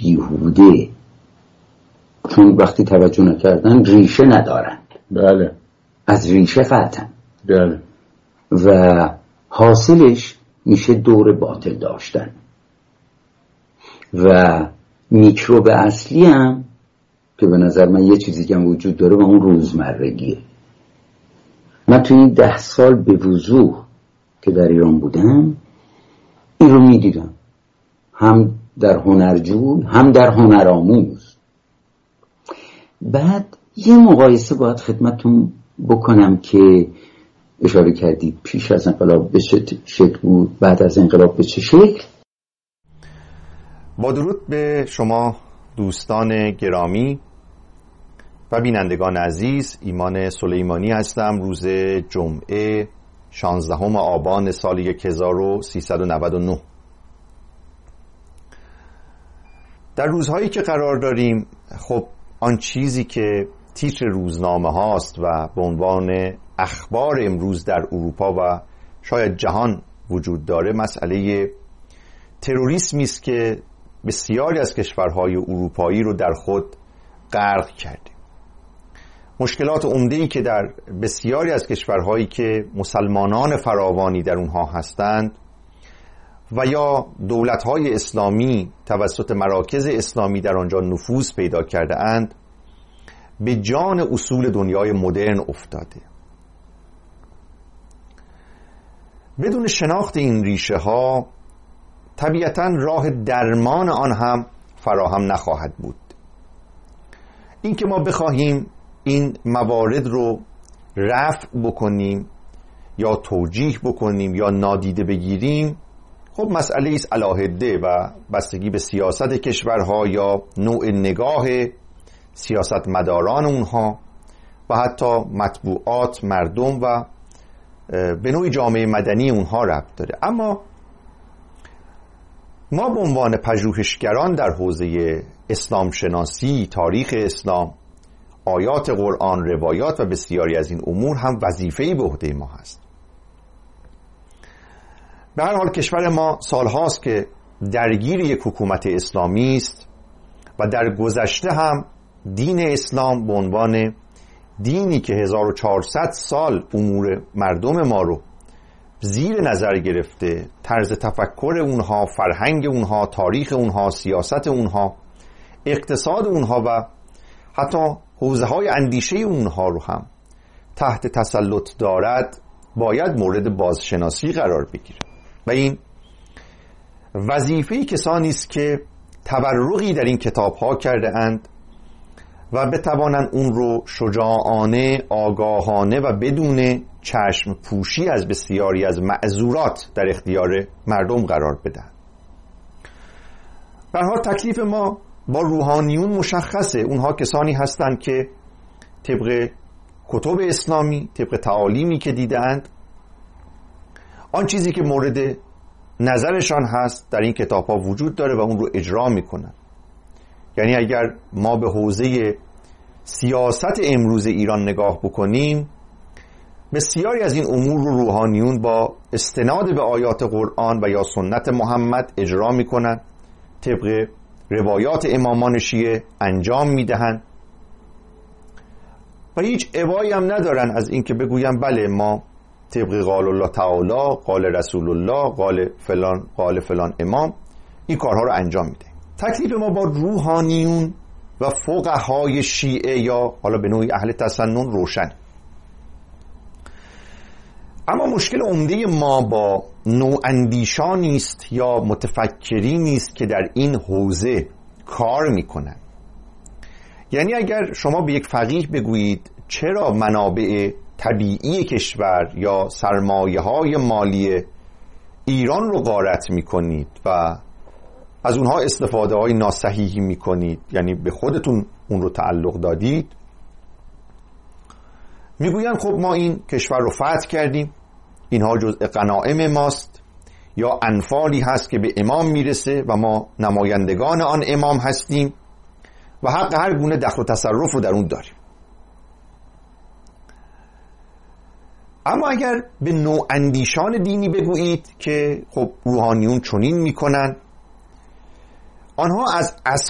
بیهوده، چون وقتی توجه نکردن ریشه ندارن. بله. از ریشه قطعن. بله. و حاصلش میشه دور باطل داشتن. و میکروب اصلی هم که به نظر من یه چیزی که هم وجود داره و اون روزمرگیه. من توی این 10 سال به وضوح که در ایران بودم این رو میدیدم، هم در هنرجوی هم در هنرآموز. بعد یه مقایسه باید خدمتتون بکنم که اشاره کردید پیش از انقلاب به چه شکل بود، بعد از انقلاب به چه شکل. با درود به شما دوستان گرامی و بینندگان عزیز، ایمان سلیمانی هستم. روز جمعه 16 آبان سال 1399. در روزهایی که قرار داریم، خب آن چیزی که تیتر روزنامه هاست و به عنوان اخبار امروز در اروپا و شاید جهان وجود داره، مسئله تروریسمی است که بسیاری از کشورهای اروپایی رو در خود غرق کرده. مشکلات عمده‌ای که در بسیاری از کشورهایی که مسلمانان فراوانی در اونها هستند و یا دولت‌های اسلامی توسط مراکز اسلامی در آنجا نفوذ پیدا کرده اند، به جان اصول دنیای مدرن افتاده. بدون شناخت این ریشه ها طبیعتاً راه درمان آن هم فراهم نخواهد بود. این که ما بخواهیم این موارد رو رفع بکنیم یا توجیه بکنیم یا نادیده بگیریم، خب مسئله ایست علاهده و بستگی به سیاست کشورها یا نوع نگاه سیاستمداران اونها و حتی مطبوعات، مردم و به نوعی جامعه مدنی اونها ربط داره. اما ما به عنوان پژوهشگران در حوزه اسلام شناسی، تاریخ اسلام، آیات قرآن، روایات و بسیاری از این امور هم وظیفه‌ای به عهده ما هست. به هر حال کشور ما سالهاست که درگیر یک حکومت اسلامی است و در گذشته هم دین اسلام به عنوان دینی که 1400 سال امور مردم ما رو زیر نظر گرفته، طرز تفکر اونها، فرهنگ اونها، تاریخ اونها، سیاست اونها، اقتصاد اونها و حتی حوزه‌های اندیشه اونها رو هم تحت تسلط دارد، باید مورد بازشناسی قرار بگیره. و این وظیفه کسانی است که تبرقی در این کتاب‌ها کرده اند و بتوانند اون رو شجاعانه، آگاهانه و بدون چشم پوشی از بسیاری از معذورات در اختیار مردم قرار بدن. به هر حال تکلیف ما با روحانیون مشخصه. اونها کسانی هستند که طبق کتب اسلامی، طبق تعالیمی که دیدند، آن چیزی که مورد نظرشان هست در این کتاب ها وجود داره و اون رو اجرا میکنن. یعنی اگر ما به حوزه سیاست امروز ایران نگاه بکنیم، بسیاری از این امور رو روحانیون با استناد به آیات قرآن و یا سنت محمد اجرا میکنن، طبق روایات امامان شیعه انجام میدهن و هیچ ابایی هم ندارن از این که بگویم بله ما طبق قال الله تعالی، قال رسول الله، قال فلان امام این کارها رو انجام میده. تکلیف ما با روحانیون و فقهای شیعه یا حالا به نوعی اهل تسنن روشن. اما مشکل عمده ما با نواندیشانی است یا متفکرینی است که در این حوزه کار میکنن. یعنی اگر شما به یک فقیه بگویید چرا منابع طبیعی کشور یا سرمایه‌های مالی ایران رو غارت میکنید و از اونها استفاده های ناصحیحی میکنید، یعنی به خودتون اون رو تعلق دادید، میگوین خب ما این کشور رو فتح کردیم، اینها جزء غنایم ماست یا انفالی هست که به امام میرسه و ما نمایندگان آن امام هستیم و حق هر گونه دخل و تصرف رو در اون داریم. اما اگر به نواندیشان دینی بگویید که خب روحانیون چنین میکنن، آنها از